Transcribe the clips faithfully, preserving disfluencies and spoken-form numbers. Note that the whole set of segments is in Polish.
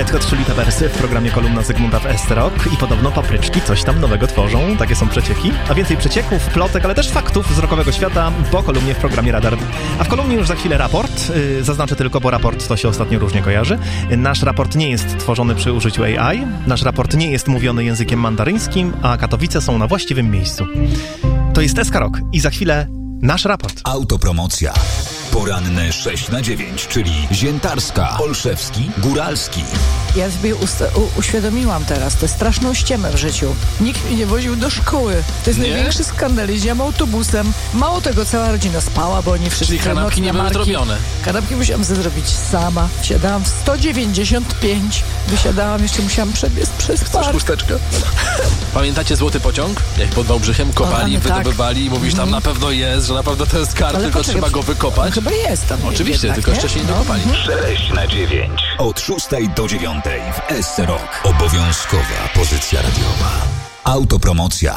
Red Hot Chili Peppersy w programie Kolumna Zygmunta w S C Rock i podobno papryczki coś tam nowego tworzą, takie są przecieki. A więcej przecieków, plotek, ale też faktów z rockowego świata po kolumnie w programie Radar. A w kolumnie już za chwilę raport, yy, zaznaczę tylko, bo raport to się ostatnio różnie kojarzy. Nasz raport nie jest tworzony przy użyciu A I, nasz raport nie jest mówiony językiem mandaryńskim, a Katowice są na właściwym miejscu. To jest S K Rock i za chwilę nasz raport. Autopromocja. Poranne sześć na dziewięć, czyli Ziętarska, Olszewski, Góralski. Ja sobie usta- u- uświadomiłam teraz tę straszną ściemę w życiu. Nikt mnie nie woził do szkoły. To jest nie? największy skandal. Jeździłam autobusem. Mało tego, cała rodzina spała, bo oni wszyscy... Czyli kanapki nie były marki. zrobione. Kanapki musiałam sobie zrobić sama. Wsiadałam w sto dziewięćdziesiąt pięć. Wysiadałam, jeszcze musiałam przebiec przez park. Chcesz chusteczkę? Pamiętacie Złoty Pociąg? Jak pod Wałbrzychem kopali, O, tak. wydobywali i mówisz, tam na pewno jest, że na pewno to jest kar, Ale tylko poczekaj, trzeba go wykopać. Chyba jest tam. Oczywiście, jednak, tylko nie? wcześniej nie No. kopali. sześć na dziewięć. Od szóstej do dziewiątej w S C Rock. Obowiązkowa pozycja radiowa. Autopromocja.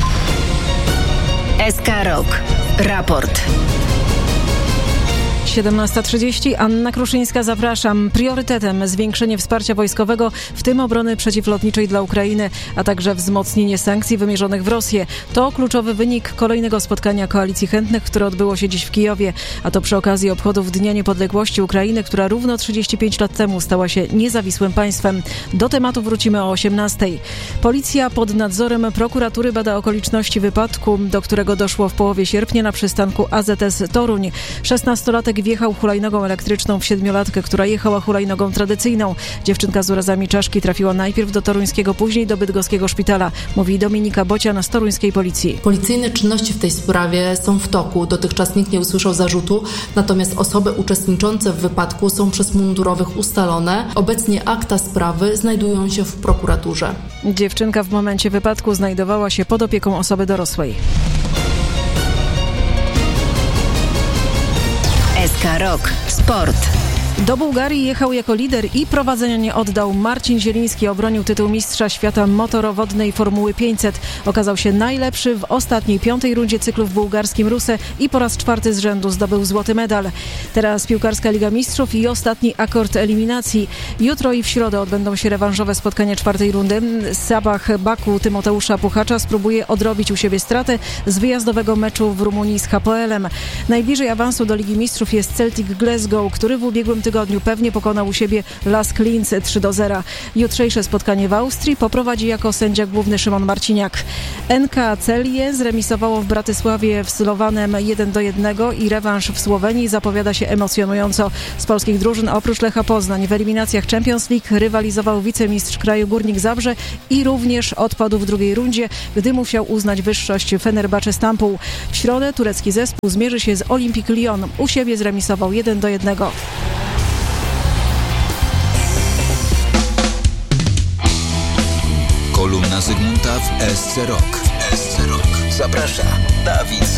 S K Rock. Raport. siedemnasta trzydzieści. Anna Kruszyńska, zapraszam. Priorytetem zwiększenie wsparcia wojskowego, w tym obrony przeciwlotniczej dla Ukrainy, a także wzmocnienie sankcji wymierzonych w Rosję. To kluczowy wynik kolejnego spotkania Koalicji Chętnych, które odbyło się dziś w Kijowie, a to przy okazji obchodów Dnia Niepodległości Ukrainy, która równo trzydzieści pięć lat temu stała się niezawisłym państwem. Do tematu wrócimy o osiemnastej. Policja pod nadzorem prokuratury bada okoliczności wypadku, do którego doszło w połowie sierpnia na przystanku A Z S Toruń. szesnastolatek wjechał hulajnogą elektryczną w siedmiolatkę, która jechała hulajnogą tradycyjną. Dziewczynka z urazami czaszki trafiła najpierw do toruńskiego, później do bydgoskiego szpitala, mówi Dominika Bocian z toruńskiej policji. Policyjne czynności w tej sprawie są w toku. Dotychczas nikt nie usłyszał zarzutu, natomiast osoby uczestniczące w wypadku są przez mundurowych ustalone. Obecnie akta sprawy znajdują się w prokuraturze. Dziewczynka w momencie wypadku znajdowała się pod opieką osoby dorosłej. S K Rock. Sport. Do Bułgarii jechał jako lider i prowadzenia nie oddał. Marcin Zieliński obronił tytuł mistrza świata motorowodnej Formuły pięćset. Okazał się najlepszy w ostatniej, piątej rundzie cyklu w bułgarskim Russe i po raz czwarty z rzędu zdobył złoty medal. Teraz piłkarska Liga Mistrzów i ostatni akord eliminacji. Jutro i w środę odbędą się rewanżowe spotkania czwartej rundy. Sabah Baku Tymoteusza Puchacza spróbuje odrobić u siebie stratę z wyjazdowego meczu w Rumunii z H P L-em. Najbliżej awansu do Ligi Mistrzów jest Celtic Glasgow, który w ubiegłym tygodniu pewnie pokonał u siebie Lask Linz trzy do zera. Jutrzejsze spotkanie w Austrii poprowadzi jako sędzia główny Szymon Marciniak. N K Celje zremisowało w Bratysławie w Slowanem jeden do jednego i rewanż w Słowenii zapowiada się emocjonująco. Z polskich drużyn oprócz Lecha Poznań w eliminacjach Champions League rywalizował wicemistrz kraju Górnik Zabrze i również odpadł w drugiej rundzie, gdy musiał uznać wyższość Fenerbahce Stambuł. W środę turecki zespół zmierzy się z Olympique Lyon. U siebie zremisował jeden do jednego. Kolumna Zygmunta w S C Rock. S C Rock. Zaprasza Dawid Zygmunt.